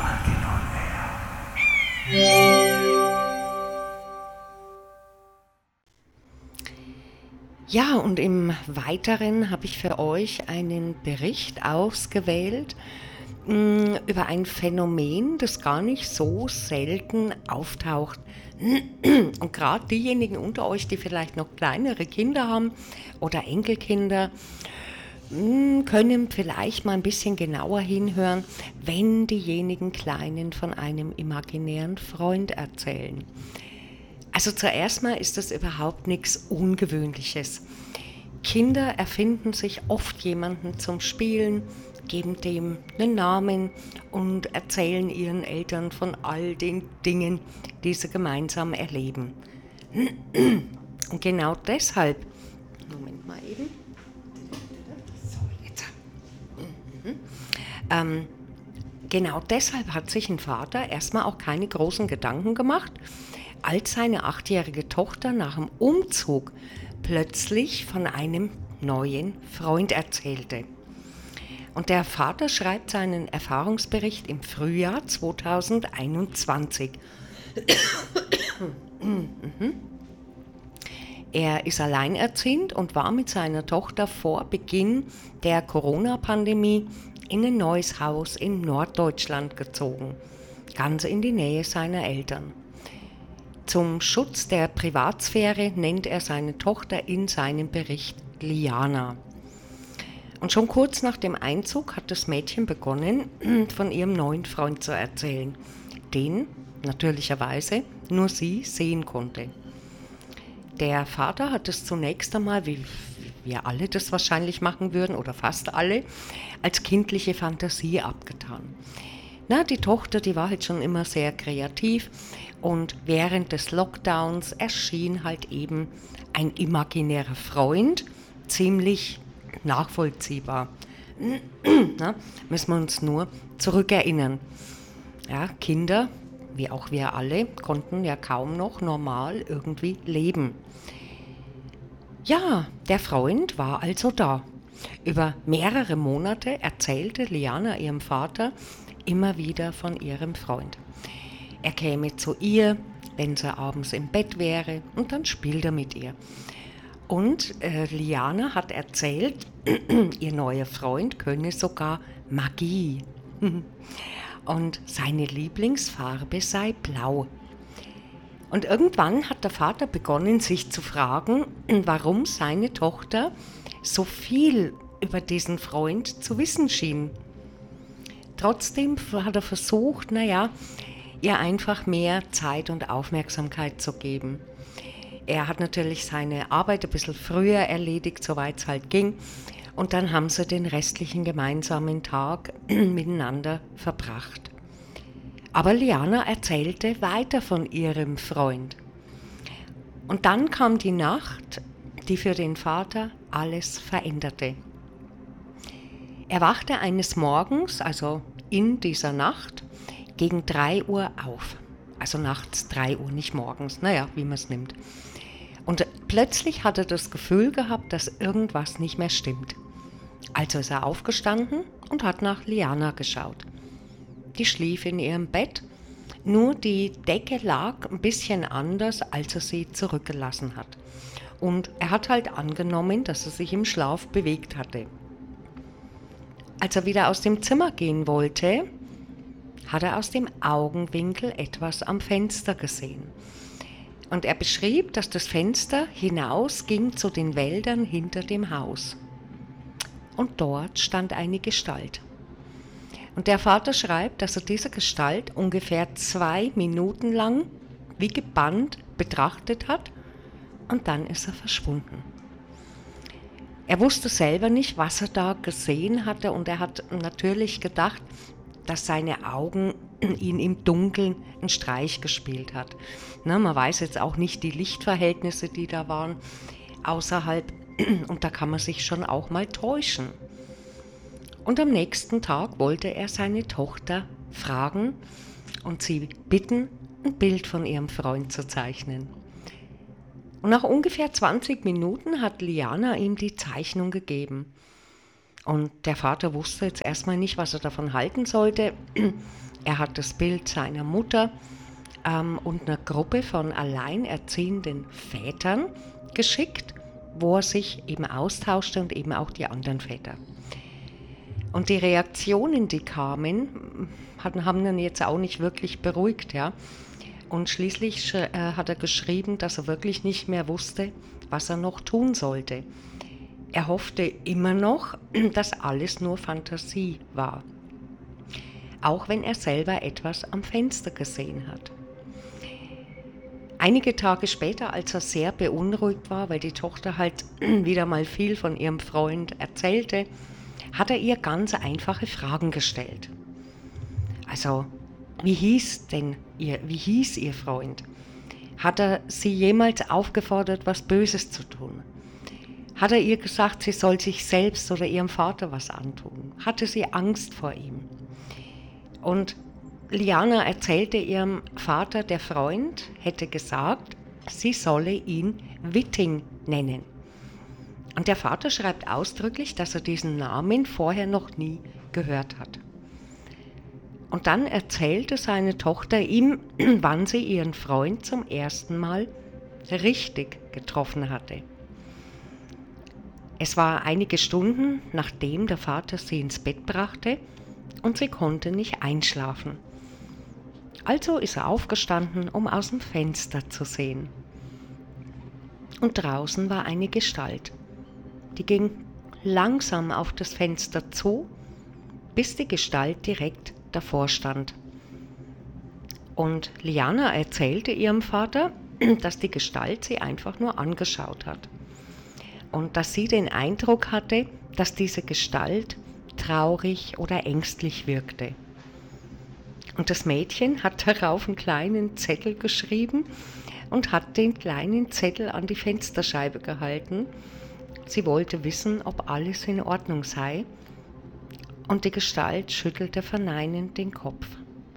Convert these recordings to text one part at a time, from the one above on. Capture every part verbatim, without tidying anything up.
Ja, und im Weiteren habe ich für euch einen Bericht ausgewählt mh, über ein Phänomen, das gar nicht so selten auftaucht. Und gerade diejenigen unter euch, die vielleicht noch kleinere Kinder haben oder Enkelkinder, mh, können vielleicht mal ein bisschen genauer hinhören, wenn diejenigen Kleinen von einem imaginären Freund erzählen. Also zuerst mal ist das überhaupt nichts Ungewöhnliches. Kinder erfinden sich oft jemanden zum Spielen, geben dem einen Namen und erzählen ihren Eltern von all den Dingen, die sie gemeinsam erleben. Und genau deshalb, Moment mal eben, so jetzt, mhm. ähm, genau deshalb hat sich ein Vater erstmal auch keine großen Gedanken gemacht, als seine achtjährige Tochter nach dem Umzug plötzlich von einem neuen Freund erzählte. Und der Vater schreibt seinen Erfahrungsbericht im Frühjahr zweitausendeinundzwanzig. Er ist alleinerziehend und war mit seiner Tochter vor Beginn der Corona-Pandemie in ein neues Haus in Norddeutschland gezogen, ganz in die Nähe seiner Eltern. Zum Schutz der Privatsphäre nennt er seine Tochter in seinem Bericht Liana. Und schon kurz nach dem Einzug hat das Mädchen begonnen, von ihrem neuen Freund zu erzählen, den natürlicherweise nur sie sehen konnte. Der Vater hat es zunächst einmal, wie wir alle das wahrscheinlich machen würden, oder fast alle, als kindliche Fantasie abgetan. Na, die Tochter, die war halt schon immer sehr kreativ und während des Lockdowns erschien halt eben ein imaginärer Freund ziemlich nachvollziehbar. Na, müssen wir uns nur zurückerinnern. Ja, Kinder, wie auch wir alle, konnten ja kaum noch normal irgendwie leben. Ja, der Freund war also da. Über mehrere Monate erzählte Liana ihrem Vater immer wieder von ihrem Freund. Er käme zu ihr, wenn sie abends im Bett wäre, und dann spielt er mit ihr. Und äh, Liana hat erzählt, ihr neuer Freund könne sogar Magie. Und seine Lieblingsfarbe sei blau. Und irgendwann hat der Vater begonnen, sich zu fragen, warum seine Tochter so viel über diesen Freund zu wissen schien. Trotzdem hat er versucht, naja, ihr einfach mehr Zeit und Aufmerksamkeit zu geben. Er hat natürlich seine Arbeit ein bisschen früher erledigt, soweit es halt ging. Und dann haben sie den restlichen gemeinsamen Tag miteinander verbracht. Aber Liana erzählte weiter von ihrem Freund. Und dann kam die Nacht, die für den Vater alles veränderte. Er wachte eines Morgens, also in dieser Nacht, gegen drei Uhr auf. Also nachts drei Uhr, nicht morgens, naja, wie man es nimmt. Und plötzlich hat er das Gefühl gehabt, dass irgendwas nicht mehr stimmt. Also ist er aufgestanden und hat nach Liana geschaut. Die schlief in ihrem Bett, nur die Decke lag ein bisschen anders, als er sie zurückgelassen hat. Und er hat halt angenommen, dass er sich im Schlaf bewegt hatte. Als er wieder aus dem Zimmer gehen wollte, hat er aus dem Augenwinkel etwas am Fenster gesehen. Und er beschrieb, dass das Fenster hinausging zu den Wäldern hinter dem Haus. Und dort stand eine Gestalt. Und der Vater schreibt, dass er diese Gestalt ungefähr zwei Minuten lang wie gebannt betrachtet hat und dann ist er verschwunden. Er wusste selber nicht, was er da gesehen hatte und er hat natürlich gedacht, dass seine Augen ihn im Dunkeln einen Streich gespielt hat. Na, man weiß jetzt auch nicht die Lichtverhältnisse, die da waren, außerhalb, und da kann man sich schon auch mal täuschen. Und am nächsten Tag wollte er seine Tochter fragen und sie bitten, ein Bild von ihrem Freund zu zeichnen. Und nach ungefähr zwanzig Minuten hat Liana ihm die Zeichnung gegeben. Und der Vater wusste jetzt erstmal nicht, was er davon halten sollte. Er hat das Bild seiner Mutter ähm, und einer Gruppe von alleinerziehenden Vätern geschickt, wo er sich eben austauschte und eben auch die anderen Väter. Und die Reaktionen, die kamen, hatten, haben ihn jetzt auch nicht wirklich beruhigt, ja. Und schließlich äh, hat er geschrieben, dass er wirklich nicht mehr wusste, was er noch tun sollte. Er hoffte immer noch, dass alles nur Fantasie war. Auch wenn er selber etwas am Fenster gesehen hat. Einige Tage später, als er sehr beunruhigt war, weil die Tochter halt wieder mal viel von ihrem Freund erzählte, hat er ihr ganz einfache Fragen gestellt. Also, wie hieß denn ihr, wie hieß ihr Freund? Hat er sie jemals aufgefordert, was Böses zu tun? Hat er ihr gesagt, sie soll sich selbst oder ihrem Vater was antun? Hatte sie Angst vor ihm? Und Liana erzählte ihrem Vater, der Freund hätte gesagt, sie solle ihn Witting nennen. Und der Vater schreibt ausdrücklich, dass er diesen Namen vorher noch nie gehört hat. Und dann erzählte seine Tochter ihm, wann sie ihren Freund zum ersten Mal richtig getroffen hatte. Es war einige Stunden, nachdem der Vater sie ins Bett brachte und sie konnte nicht einschlafen. Also ist er aufgestanden, um aus dem Fenster zu sehen. Und draußen war eine Gestalt. Die ging langsam auf das Fenster zu, bis die Gestalt direkt davor stand. Und Liana erzählte ihrem Vater, dass die Gestalt sie einfach nur angeschaut hat. Und dass sie den Eindruck hatte, dass diese Gestalt traurig oder ängstlich wirkte. Und das Mädchen hat darauf einen kleinen Zettel geschrieben und hat den kleinen Zettel an die Fensterscheibe gehalten. Sie wollte wissen, ob alles in Ordnung sei. Und die Gestalt schüttelte verneinend den Kopf.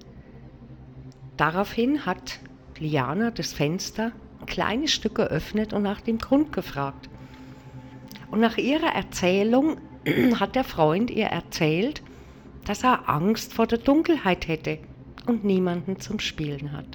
Daraufhin hat Liana das Fenster ein kleines Stück geöffnet und nach dem Grund gefragt. Und nach ihrer Erzählung hat der Freund ihr erzählt, dass er Angst vor der Dunkelheit hätte und niemanden zum Spielen hat.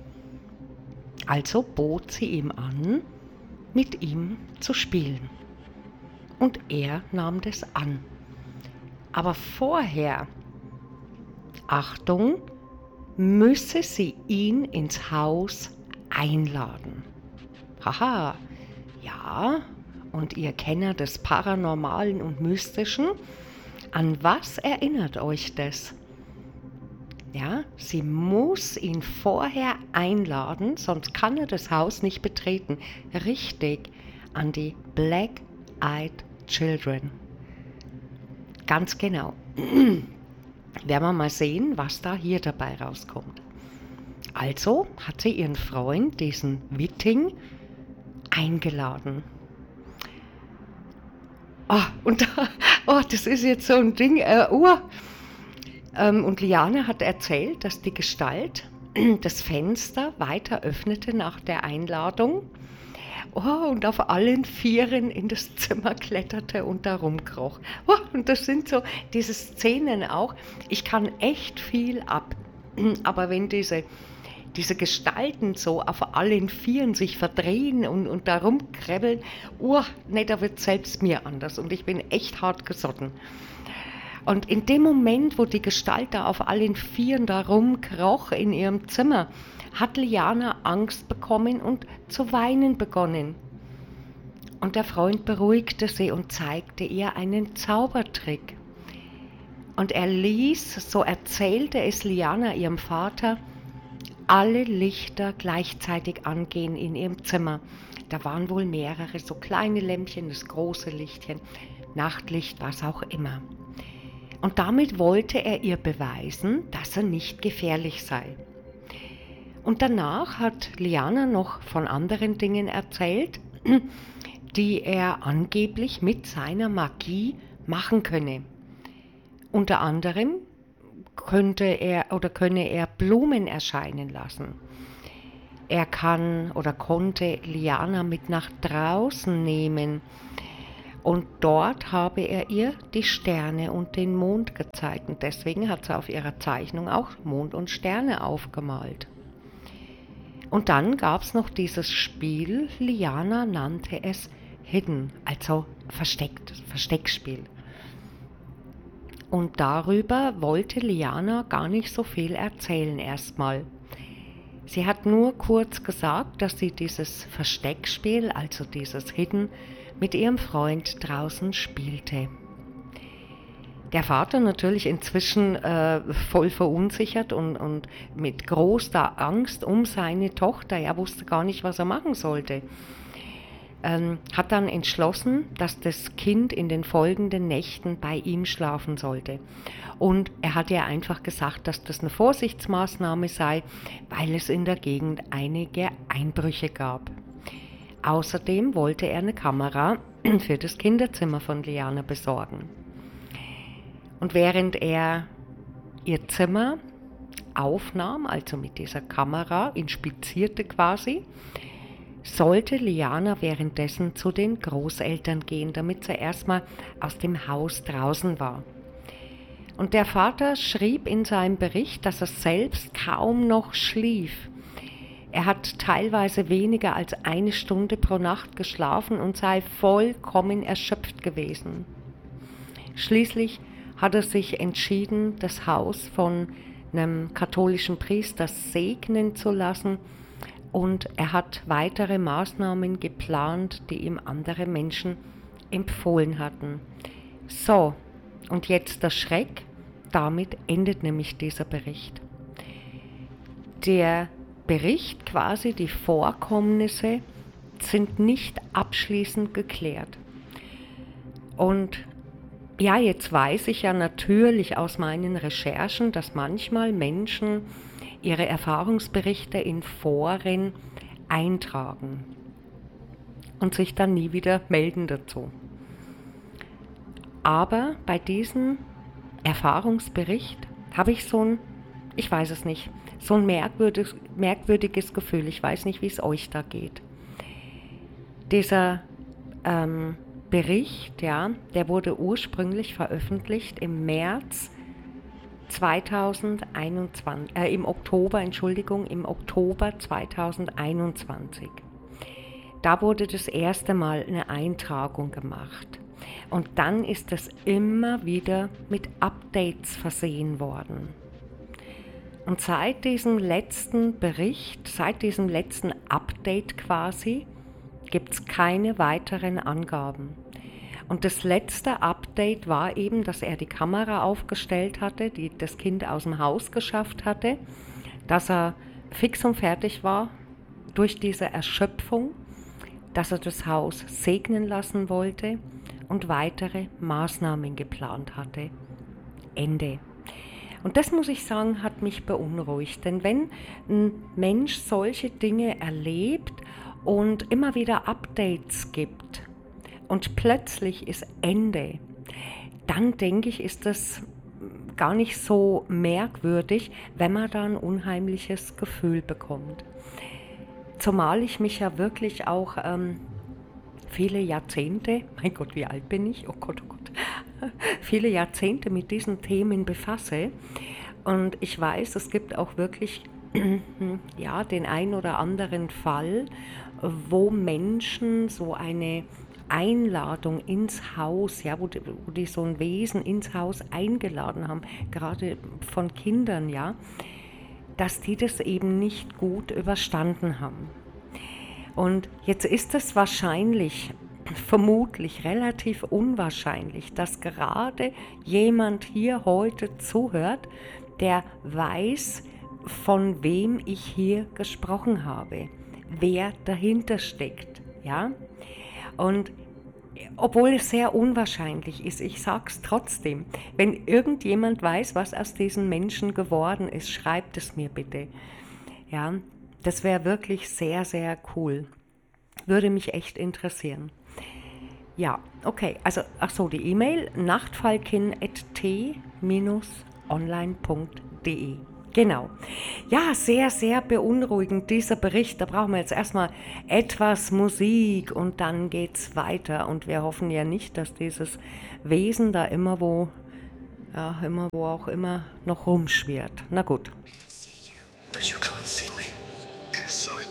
Also bot sie ihm an, mit ihm zu spielen. Und er nahm das an. Aber vorher, Achtung, müsse sie ihn ins Haus einladen. Haha, ja, und ihr Kenner des Paranormalen und Mystischen, an was erinnert euch das? Ja, sie muss ihn vorher einladen, sonst kann er das Haus nicht betreten. Richtig, an die Black-Eyed Children. Ganz genau. Werden wir mal sehen, was da hier dabei rauskommt. Also hat sie ihren Freund, diesen Witting, eingeladen. Oh, und da, oh, das ist jetzt so ein Ding. Äh, oh. ähm, und Liane hat erzählt, dass die Gestalt das Fenster weiter öffnete nach der Einladung. Oh, und auf allen Vieren in das Zimmer kletterte und da rumkroch. Oh, und das sind so diese Szenen auch. Ich kann echt viel ab. Aber wenn diese, diese Gestalten so auf allen Vieren sich verdrehen und, und da rumkrebbeln, oh, ne, da wird selbst mir anders. Und ich bin echt hart gesotten. Und in dem Moment, wo die Gestalt da auf allen Vieren da rumkroch in ihrem Zimmer, hat Liana Angst bekommen und zu weinen begonnen. Und der Freund beruhigte sie und zeigte ihr einen Zaubertrick. Und er ließ, so erzählte es Liana ihrem Vater, alle Lichter gleichzeitig angehen in ihrem Zimmer. Da waren wohl mehrere, so kleine Lämpchen, das große Lichtchen, Nachtlicht, was auch immer. Und damit wollte er ihr beweisen, dass er nicht gefährlich sei. Und danach hat Liana noch von anderen Dingen erzählt, die er angeblich mit seiner Magie machen könne. Unter anderem könnte er oder könne er Blumen erscheinen lassen. Er kann oder konnte Liana mit nach draußen nehmen Und dort habe er ihr die Sterne und den Mond gezeigt. Und deswegen hat sie auf ihrer Zeichnung auch Mond und Sterne aufgemalt. Und dann gab es noch dieses Spiel, Liana nannte es Hidden, also versteckt, Versteckspiel. Und darüber wollte Liana gar nicht so viel erzählen erstmal. Sie hat nur kurz gesagt, dass sie dieses Versteckspiel, also dieses Hidden, mit ihrem Freund draußen spielte. Der Vater natürlich inzwischen äh, voll verunsichert und, und mit großer Angst um seine Tochter. Er wusste gar nicht, was er machen sollte. Ähm, hat dann entschlossen, dass das Kind in den folgenden Nächten bei ihm schlafen sollte. Und er hat ihr einfach gesagt, dass das eine Vorsichtsmaßnahme sei, weil es in der Gegend einige Einbrüche gab. Außerdem wollte er eine Kamera für das Kinderzimmer von Liana besorgen. Und während er ihr Zimmer aufnahm, also mit dieser Kamera inspizierte quasi, sollte Liana währenddessen zu den Großeltern gehen, damit sie erstmal aus dem Haus draußen war. Und der Vater schrieb in seinem Bericht, dass er selbst kaum noch schlief. Er hat teilweise weniger als eine Stunde pro Nacht geschlafen und sei vollkommen erschöpft gewesen. Schließlich hat er sich entschieden, das Haus von einem katholischen Priester segnen zu lassen, und er hat weitere Maßnahmen geplant, die ihm andere Menschen empfohlen hatten. So, und jetzt der Schreck, damit endet nämlich dieser Bericht. Der Bericht, quasi die Vorkommnisse, sind nicht abschließend geklärt. Und ja, jetzt weiß ich ja natürlich aus meinen Recherchen, dass manchmal Menschen ihre Erfahrungsberichte in Foren eintragen und sich dann nie wieder melden dazu. Aber bei diesem Erfahrungsbericht habe ich so ein, ich weiß es nicht, so ein merkwürdiges, merkwürdiges Gefühl. Ich weiß nicht, wie es euch da geht. Dieser ähm, Bericht, ja, der wurde ursprünglich veröffentlicht im März zweitausendeinundzwanzig, äh, im Oktober, Entschuldigung, im Oktober zweitausendeinundzwanzig. Da wurde das erste Mal eine Eintragung gemacht. Und dann ist es immer wieder mit Updates versehen worden. Und seit diesem letzten Bericht, seit diesem letzten Update quasi, gibt es keine weiteren Angaben. Und das letzte Update war eben, dass er die Kamera aufgestellt hatte, die das Kind aus dem Haus geschafft hatte, dass er fix und fertig war durch diese Erschöpfung, dass er das Haus segnen lassen wollte und weitere Maßnahmen geplant hatte. Ende. Und das, muss ich sagen, hat mich beunruhigt. Denn wenn ein Mensch solche Dinge erlebt und immer wieder Updates gibt und plötzlich ist Ende, dann denke ich, ist das gar nicht so merkwürdig, wenn man da ein unheimliches Gefühl bekommt. Zumal ich mich ja wirklich auch ähm, viele Jahrzehnte, mein Gott, wie alt bin ich? Oh Gott, oh Gott, viele Jahrzehnte mit diesen Themen befasse. Und ich weiß, es gibt auch wirklich ja, den ein oder anderen Fall, wo Menschen so eine Einladung ins Haus, ja, wo die, wo die so ein Wesen ins Haus eingeladen haben, gerade von Kindern, ja, dass die das eben nicht gut überstanden haben. Und jetzt ist es wahrscheinlich, vermutlich relativ unwahrscheinlich, dass gerade jemand hier heute zuhört, der weiß, von wem ich hier gesprochen habe, wer dahinter steckt, ja. Und obwohl es sehr unwahrscheinlich ist, ich sage es trotzdem, wenn irgendjemand weiß, was aus diesen Menschen geworden ist, schreibt es mir bitte. Ja, das wäre wirklich sehr, sehr cool. Würde mich echt interessieren. Ja, okay, also, ach so, die E-Mail nachtfalkin at t dash online punkt de. Genau. Ja, sehr, sehr beunruhigend dieser Bericht. Da brauchen wir jetzt erstmal etwas Musik und dann geht's weiter. Und wir hoffen ja nicht, dass dieses Wesen da immer wo, ja, immer wo auch immer noch rumschwirrt. Na gut. But you can't see me. So it